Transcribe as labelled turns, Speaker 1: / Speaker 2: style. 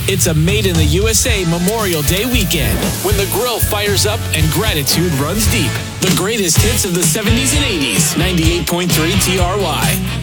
Speaker 1: It's a Made in the USA Memorial Day weekend when the grill fires up and gratitude runs deep. The greatest hits of the 70s and 80s. 98.3 TRY.